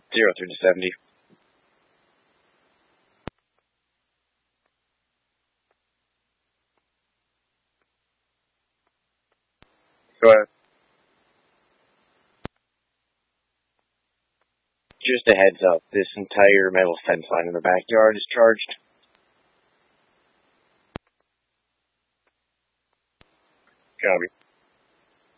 03 to 70. Go ahead. Just a heads up, this entire metal fence line in the backyard is charged. Copy.